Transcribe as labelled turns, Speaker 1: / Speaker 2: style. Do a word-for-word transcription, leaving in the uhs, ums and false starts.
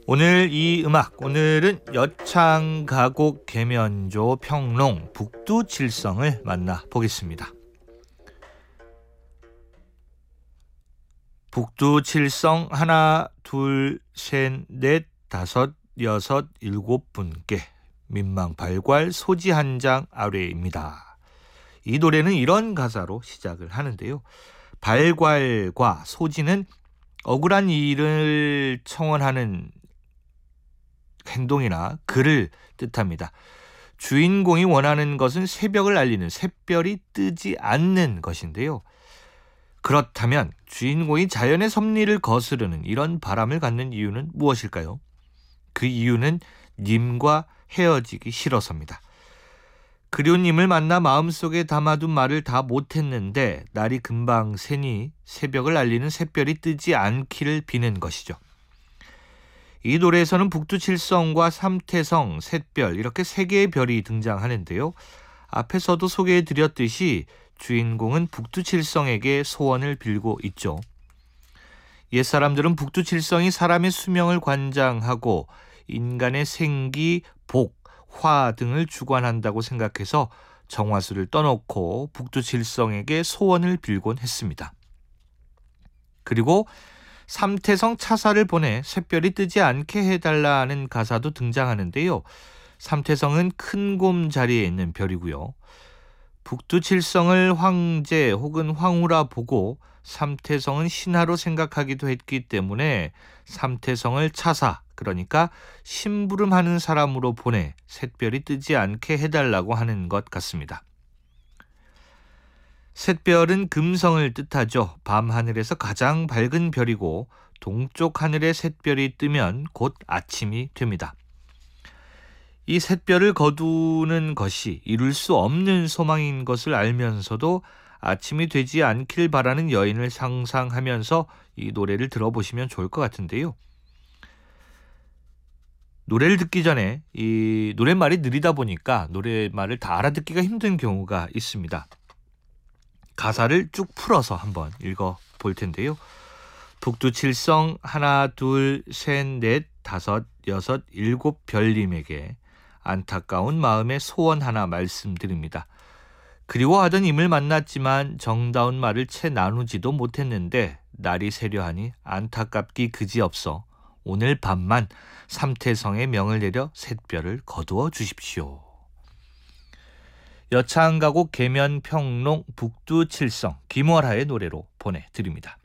Speaker 1: 오늘 이 음악, 오늘은 여창가곡 계면조 평농 북두칠성을 만나보겠습니다. 북두칠성 하나, 둘, 셋, 넷, 다섯, 여섯, 일곱 분께 민망발괄 소지 한 장 아래입니다. 이 노래는 이런 가사로 시작을 하는데요. 발괄과 소지는 억울한 일을 청원하는 행동이나 글을 뜻합니다. 주인공이 원하는 것은 새벽을 알리는 샛별이 뜨지 않는 것인데요. 그렇다면 주인공이 자연의 섭리를 거스르는 이런 바람을 갖는 이유는 무엇일까요? 그 이유는 님과 헤어지기 싫어서입니다. 그리운 님을 만나 마음속에 담아둔 말을 다 못했는데 날이 금방 새니 새벽을 알리는 샛별이 뜨지 않기를 비는 것이죠. 이 노래에서는 북두칠성과 삼태성, 샛별 이렇게 세 개의 별이 등장하는데요. 앞에서도 소개해드렸듯이 주인공은 북두칠성에게 소원을 빌고 있죠. 옛사람들은 북두칠성이 사람의 수명을 관장하고 인간의 생기, 복, 화 등을 주관한다고 생각해서 정화수를 떠놓고 북두칠성에게 소원을 빌곤 했습니다. 그리고 삼태성 차사를 보내 샛별이 뜨지 않게 해달라는 가사도 등장하는데요. 삼태성은 큰 곰 자리에 있는 별이고요. 북두칠성을 황제 혹은 황후라 보고 삼태성은 신하로 생각하기도 했기 때문에 삼태성을 차사, 그러니까 심부름하는 사람으로 보내 샛별이 뜨지 않게 해달라고 하는 것 같습니다. 샛별은 금성을 뜻하죠. 밤하늘에서 가장 밝은 별이고 동쪽 하늘에 샛별이 뜨면 곧 아침이 됩니다. 이 샛별을 거두는 것이 이룰 수 없는 소망인 것을 알면서도 아침이 되지 않길 바라는 여인을 상상하면서 이 노래를 들어보시면 좋을 것 같은데요. 노래를 듣기 전에 이 노랫말이 느리다 보니까 노랫말을 다 알아듣기가 힘든 경우가 있습니다. 가사를 쭉 풀어서 한번 읽어볼 텐데요. 북두칠성 하나, 둘, 셋, 넷, 다섯, 여섯, 일곱 별님에게 안타까운 마음의 소원 하나 말씀드립니다. 그리워하던 임을 만났지만 정다운 말을 채 나누지도 못했는데 날이 새려하니 안타깝기 그지없어 오늘 밤만 삼태성의 명을 내려 샛별을 거두어 주십시오. 여창가곡 계면평농 북두칠성 김월하의 노래로 보내드립니다.